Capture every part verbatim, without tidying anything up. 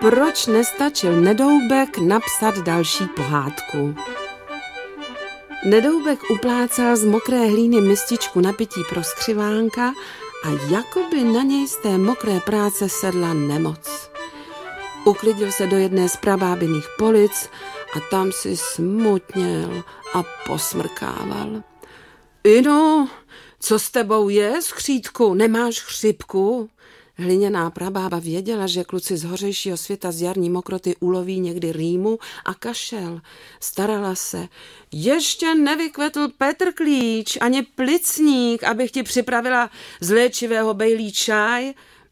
proč nestačil Nedoubek napsat další pohádku. Nedoubek uplácal z mokré hlíny mističku na pití pro skřivánka a jakoby na něj z té mokré práce sedla nemoc. Uklidil se do jedné z prabábiných polic a tam si smutněl a posmrkával. Ino, co s tebou je, skřítku, nemáš chřipku? Hliněná prabába věděla, že kluci z hořejšího světa z jarní mokroty uloví někdy rýmu a kašel. Starala se. Ještě nevykvetl Petr Klíč ani plicník, abych ti připravila z léčivého bejlí čaj.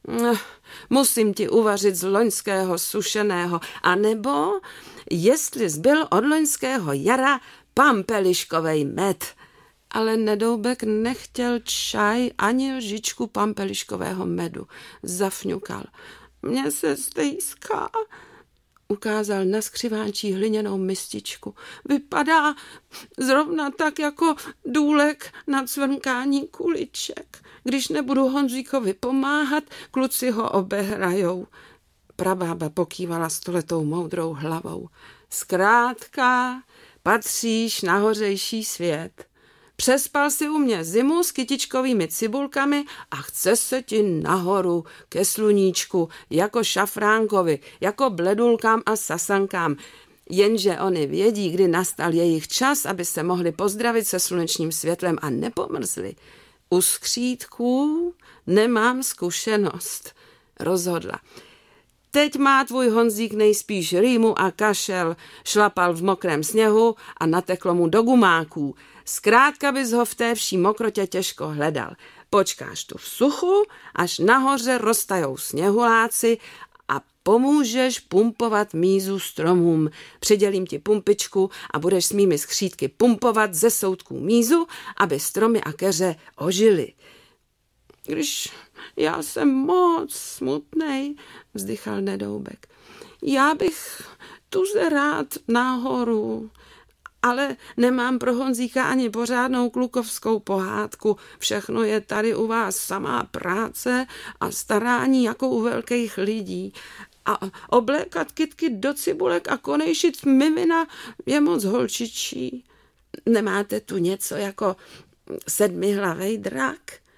Musím ti uvařit z loňského sušeného. A nebo, jestli zbyl od loňského jara pampeliškovej med. Ale Nedoubek nechtěl čaj ani lžičku pampeliškového medu. Zafňukal. Mně se stejská. Ukázal na skřivánčí hliněnou mističku. Vypadá zrovna tak jako důlek na cvrnkání kuliček. Když nebudu Honzíkovi pomáhat, kluci ho obehrajou. Prabába pokývala stoletou moudrou hlavou. Zkrátka, patříš na hořejší svět. Přespal si u mě zimu s kytičkovými cibulkami a chce se ti nahoru ke sluníčku, jako šafránkovi, jako bledulkám a sasankám. Jenže oni vědí, kdy nastal jejich čas, aby se mohli pozdravit se slunečním světlem a nepomrzli. U skřítků nemám zkušenost, rozhodla. Teď má tvůj Honzík nejspíš rýmu a kašel, šlapal v mokrém sněhu a nateklo mu do gumáků. Zkrátka bys ho v té vší mokrotě těžko hledal. Počkáš tu v suchu, až nahoře roztajou sněhuláci a pomůžeš pumpovat mízu stromům. Přidělím ti pumpičku a budeš s mými skřítky pumpovat ze soutků mízu, aby stromy a keře ožily. Když já jsem moc smutnej, vzdychal Nedoubek. Já bych tuze rád nahoru, ale nemám pro Honzíka ani pořádnou klukovskou pohádku. Všechno je tady u vás samá práce a starání jako u velkých lidí. A oblékat kytky do cibulek a konejšit mimina je moc holčičí. Nemáte tu něco jako sedmihlavej drak?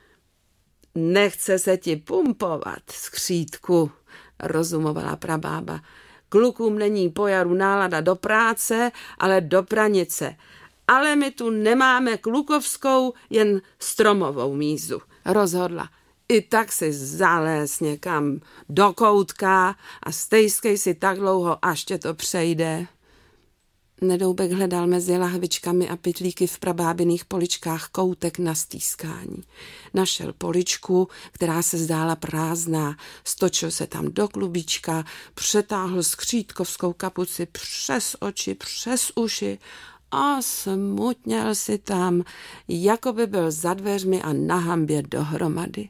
Nechce se ti pumpovat, skřítku, rozumovala prabába. Klukům není po jaru nálada do práce, ale do pranice. Ale my tu nemáme klukovskou, jen stromovou mízu, rozhodla. I tak si zaléz někam do koutka a stejskej si tak dlouho, až tě to přejde. Nedoubek hledal mezi lahvičkami a pytlíky v prabábiných poličkách koutek na stýskání. Našel poličku, která se zdála prázdná, stočil se tam do klubíčka, přetáhl skřítkovskou kapuci přes oči, přes uši a smutněl si tam, jako by byl za dveřmi a na hambě dohromady.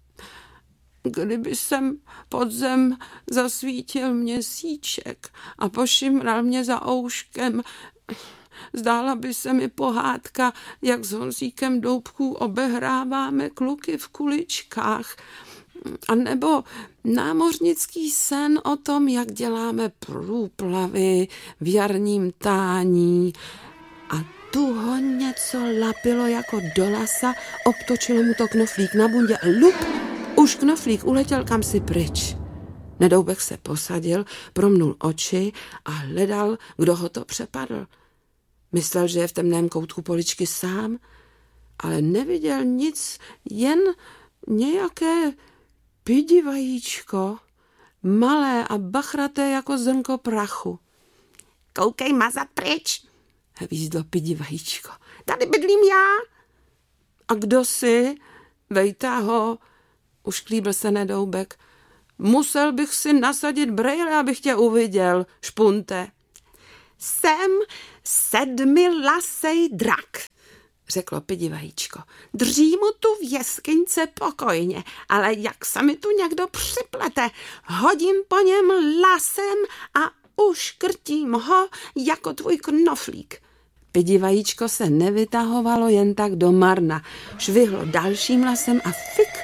Kdyby jsem pod zem zasvítil měsíček a pošimral mě za ouškem, zdála by se mi pohádka, jak s Honzíkem Doubků obehráváme kluky v kuličkách. A nebo námořnický sen o tom, jak děláme průplavy v jarním tání. A tu ho něco lapilo jako do lasa, obtočilo mu to knoflík na bundě a lup, už knoflík uletěl kamsi pryč. Nedoubek se posadil, promnul oči a hledal, kdo ho to přepadl. Myslel, že je v temném koutku poličky sám, ale neviděl nic, jen nějaké pidi vajíčko, malé a bachraté jako zrnko prachu. Koukej mazat pryč, hvízdlo pidi vajíčko. Tady bydlím já. A kdo jsi? Vejta ho. Už klíbil se Nedoubek. Musel bych si nasadit brejle, abych tě uviděl, špunte. Jsem sedmilasej drak, řeklo pidi vajíčko. Drží mu tu v jeskyňce pokojně, ale jak se mi tu někdo připlete, hodím po něm lasem a uškrtím ho jako tvůj knoflík. Pidi vajíčko se nevytahovalo jen tak do marna. Švihlo dalším lasem a fik,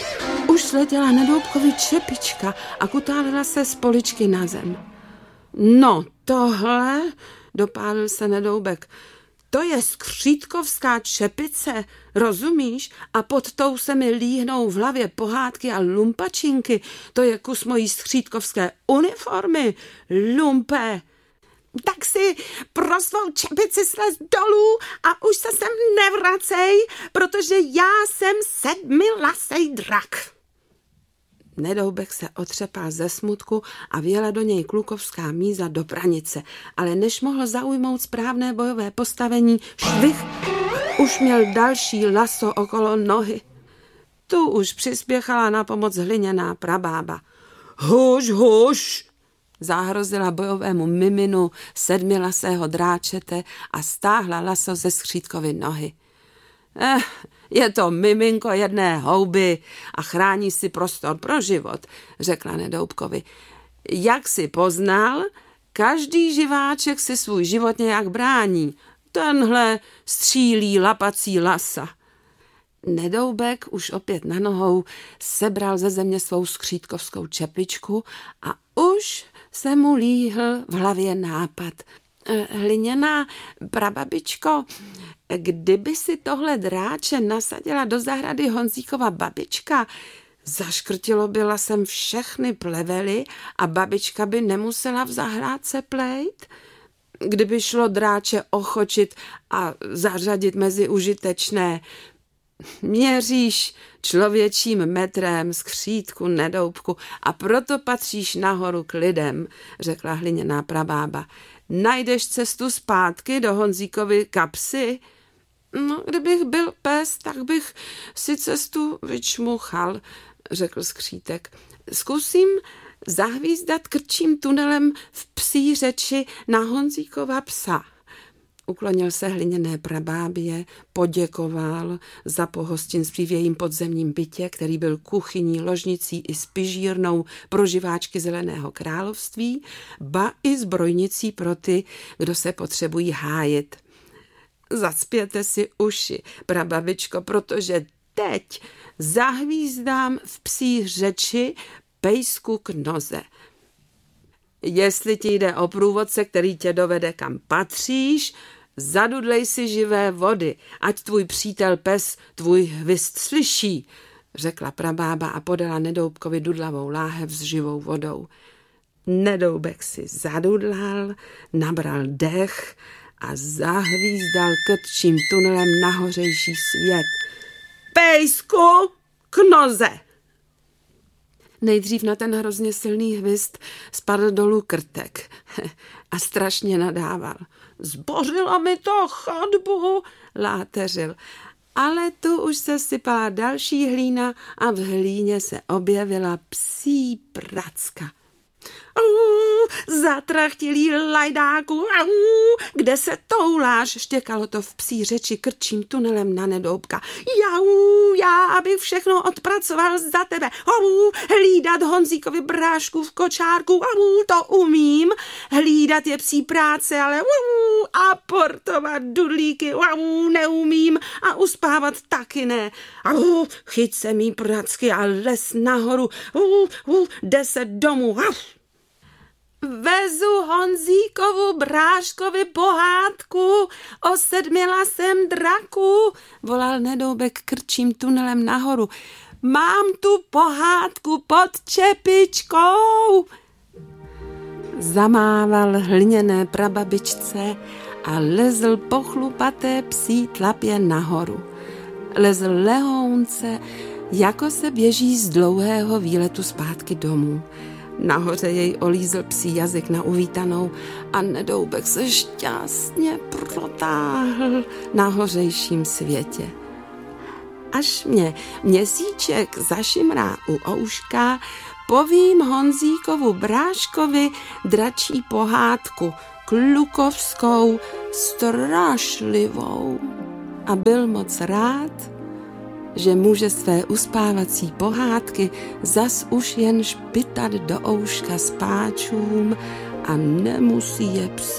už sletěla Nedoubkovi čepička a kutálila se z poličky na zem. No tohle, dopálil se Nedoubek, to je skřítkovská čepice, rozumíš? A pod tou se mi líhnou v hlavě pohádky a lumpačinky. To je kus mojí skřítkovské uniformy, lumpe. Tak si pro svou čepici slez dolů a už se sem nevracej, protože já jsem sedmilasej drak. Nedoubek se otřepal ze smutku a vjela do něj klukovská míza do pranice, ale než mohl zaujmout správné bojové postavení, švih, už měl další laso okolo nohy. Tu už přispěchala na pomoc hliněná prabába. Huš, huš, zahrozila bojovému miminu sedmilasého dráčete a stáhla laso ze skřítkovy nohy. Eh, je to miminko jedné houby a chrání si prostor pro život, řekla Nedoubkovi. Jak si poznal, každý živáček si svůj život nějak brání. Tenhle střílí lapací lasa. Nedoubek už opět na nohou sebral ze země svou skřítkovskou čepičku a už se mu líhl v hlavě nápad. Hliněná prababičko, kdyby si tohle dráče nasadila do zahrady Honzíkova babička, zaškrtilo by lasem všechny plevely a babička by nemusela v zahrádce plejt? Kdyby šlo dráče ochočit a zařadit mezi užitečné, měříš člověčím metrem skřítku, Nedoubku, a proto patříš nahoru k lidem, řekla hliněná prabába. Najdeš cestu zpátky do Honzíkovy kapsy? No, kdybych byl pes, tak bych si cestu vyčmuchal, řekl skřítek. Zkusím zahvízdat krčím tunelem v psí řeči na Honzíkova psa. Uklonil se hliněné prabábě, poděkoval za pohostinství v jejím podzemním bytě, který byl kuchyní, ložnicí i spižírnou pro živáčky Zeleného království, ba i zbrojnicí pro ty, kdo se potřebují hájit. Zacpěte si uši, prababičko, protože teď zahvízdám v psí řeči pejsku k noze. Jestli ti jde o průvodce, který tě dovede kam patříš, zadudlej si živé vody, ať tvůj přítel pes tvůj hvist slyší, řekla prabába a podala Nedoubkovi dudlavou láhev s živou vodou. Nedoubek si zadudlal, nabral dech a zahvízdal krčím tunelem na hořejší svět. Pejsku k noze! Nejdřív na ten hrozně silný hvist spadl dolů krtek a strašně nadával. Zbořila mi to chodbu, láteřil. Ale tu už se sypala další hlína a v hlíně se objevila psí pracka. Zatrachtilý lajdáku, au, kde se touláš, štěkalo to v psí řeči krčím tunelem na Nedoubka. Jau, já, abych všechno odpracoval za tebe, au, hlídat Honzíkovi brášku v kočárku, au, to umím, hlídat je psí práce, ale au, a portovat dudlíky, au, neumím a uspávat taky ne. Au, chyť se mý pracky a les nahoru, au, au, deset domů, au. Vezu Honzíkovu bráškovi pohádku o sedmilasém draku, volal Nedoubek krčím tunelem nahoru. Mám tu pohádku pod čepičkou. Zamával hliněné prababičce a lezl po chlupaté psí tlapě nahoru. Lezl lehounce, jako se běží z dlouhého výletu zpátky domů. Nahoře jej olízl psí jazyk na uvítanou a Nedoubek se šťastně protáhl na hořejším světě. Až mě měsíček zašimrá u ouška, povím Honzíkovu bráškovi dračí pohádku, klukovskou, strašlivou. A byl moc rád, že může své uspávací pohádky zas už jen špitat do ouška spáčům a nemusí je psát.